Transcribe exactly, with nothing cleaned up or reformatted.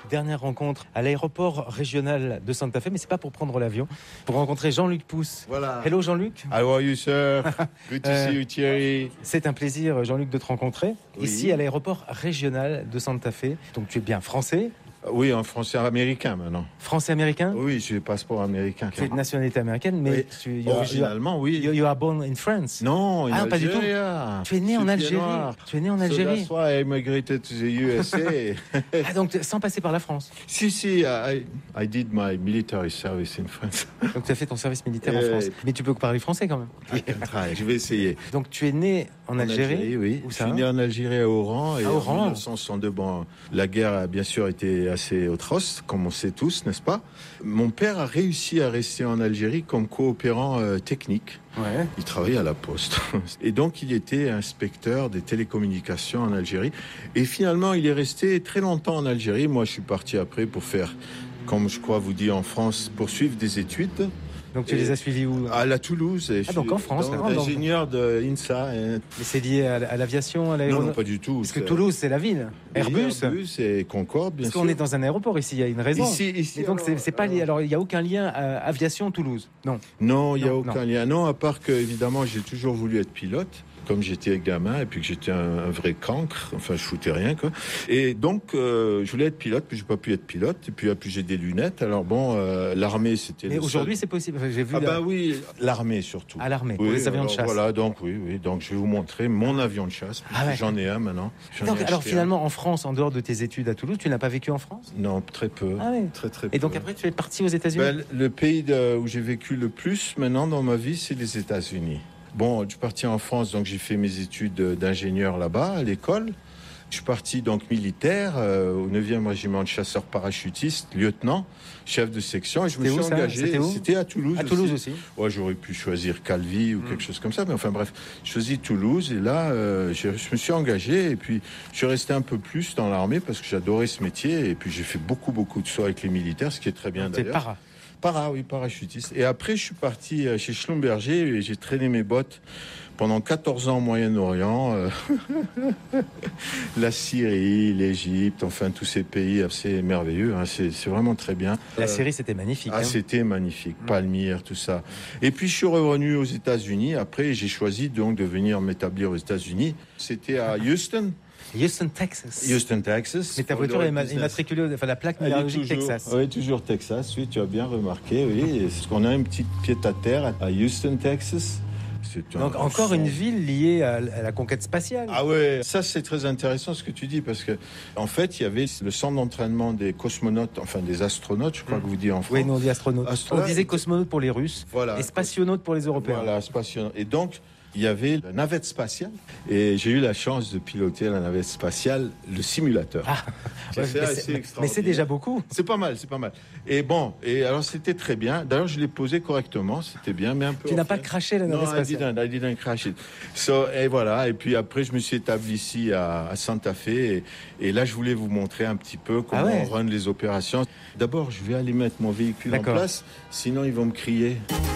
Dernière rencontre à l'aéroport régional de Santa Fe, mais c'est pas pour prendre l'avion, pour rencontrer Jean-Luc Pousse. Voilà. Hello Jean-Luc. How are you, sir? Good to see you, Thierry. C'est un plaisir, Jean-Luc, de te rencontrer Oui. ici à l'aéroport régional de Santa Fe. Donc tu es bien français? Oui, en français américain maintenant. Français-américain? Oui, j'ai le passeport américain. Tu es de nationalité américaine, mais Oui. tu, you Originalement, are, oui. You, you are born in France? Non, in ah, pas du tout. Tu es né en Algérie. Tu es né en Algérie. So that's why I immigrated to the U S A. Ah, donc sans passer par la France. Si, si, I, I did my military service in France. Donc tu as fait ton service militaire en Euh, France. Mais tu peux parler français quand même. I can try. Je vais essayer. Donc tu es né en, En Algérie, Algérie, oui. Où Je ça suis né en Algérie à Oran. Et À Oran. en dix-neuf cent soixante-deux, bon, la guerre a bien sûr été assez atroce, comme on sait tous, n'est-ce pas? Mon père a réussi à rester en Algérie comme coopérant euh, technique. Ouais. Il travaillait à la poste. Et donc, il était inspecteur des télécommunications en Algérie. Et finalement, il est resté très longtemps en Algérie. Moi, je suis parti après pour faire, comme je crois vous dire en France, poursuivre des études. Donc tu Et les as suivis où? À la Toulouse. Et Ah, donc en France, donc, ah, donc. ingénieur de INSA. Et... Mais c'est lié à, à l'aviation, à Non, l'aéronautique? non, pas du tout. Parce que C'est- Toulouse, c'est la ville. Oui, Airbus. Airbus et Concorde, bien Parce sûr. qu'on est dans un aéroport ici, il y a une raison. Ici, ici. Et donc alors, c'est c'est pas lié. Alors il n'y a aucun lien à aviation Toulouse. Non. Non, il n'y a Non, aucun lien. Non, à part que, évidemment, j'ai toujours voulu être pilote, comme j'étais gamin, et puis que j'étais un, un vrai cancre. Enfin, je foutais rien, quoi. Et donc, euh, je voulais être pilote, puis j'ai pas pu être pilote. Et puis, puis j'ai des lunettes. Alors bon, euh, l'armée, c'était... Mais le aujourd'hui seul- c'est possible. J'ai vu Ah la- bah oui, l'armée surtout. à l'armée, pour Oui, les avions de alors, chasse. Voilà, donc oui, oui. Donc, je vais vous montrer mon avion de chasse. Ah ouais. J'en ai un maintenant. J'en ai Donc, acheté alors un. finalement en France, en dehors de tes études à Toulouse, tu n'as pas vécu en France? Non, très peu. Ah oui. Très, très peu. Et donc après tu es parti aux États-Unis? Ben, le pays de- où j'ai vécu le plus maintenant dans ma vie, c'est les États-Unis. Bon, je suis parti en France, donc j'ai fait mes études d'ingénieur là-bas, à l'école. Je suis parti donc militaire euh, au neuvième régiment de chasseurs parachutistes, lieutenant, chef de section. Et je me C'était suis où, ça? engagé. C'était où? C'était à Toulouse. À Toulouse aussi. Ouais, j'aurais pu choisir Calvi ou quelque chose comme ça, mais enfin bref, je choisis Toulouse et là, euh, je, je me suis engagé et puis je suis resté un peu plus dans l'armée parce que j'adorais ce métier et puis j'ai fait beaucoup beaucoup de sauts avec les militaires, ce qui est très bien T'es d'ailleurs. para. Para, oui, parachutiste. Et après, je suis parti chez Schlumberger et j'ai traîné mes bottes pendant quatorze ans au Moyen-Orient. euh, la Syrie, l'Égypte, enfin tous ces pays assez merveilleux. Hein, c'est, c'est vraiment très bien. La Euh, série c'était magnifique. Ah, hein. c'était magnifique. Palmyre, tout ça. Et puis, je suis revenu aux États-Unis. Après, j'ai choisi donc de venir m'établir aux États-Unis. C'était à Houston. Houston, Texas. Houston, Texas. Mais ta Pour voiture le est ma- business. immatriculée, au- enfin la plaque Elle est minéralogique toujours- Texas. Oui, toujours Texas. Oui, tu as bien remarqué. Oui, Et c'est qu'on a une petite pied à terre à Houston, Texas. C'est un- Donc encore une ville liée à, à la conquête spatiale. Ah ouais, ça c'est très intéressant ce que tu dis parce que en fait il y avait le centre d'entraînement des cosmonautes, enfin des astronautes, je crois que vous dites en France. Oui, nous on dit astronaute. Astronaute. On disait cosmonaute pour les Russes Voilà. et spationaute pour les Européens. Voilà, spatial. Et donc, il y avait la navette spatiale. Et j'ai eu la chance de piloter la navette spatiale, le simulateur. Ah, J'ai ouais, fait mais assez c'est- mais extraordinaire. c'est déjà beaucoup. C'est pas mal, c'est pas mal. Et bon, et alors c'était très bien. D'ailleurs, je l'ai posé correctement, c'était bien, mais un peu. Tu n'as off, pas hein. craché la Non, navette I spatiale. didn't, I didn't crash it. So, et voilà. Et puis après, je me suis établi ici à, à Santa Fe. Et, et là, je voulais vous montrer un petit peu comment Ah ouais. on run les opérations. D'abord, je vais aller mettre mon véhicule en D'accord. place, sinon ils vont me crier.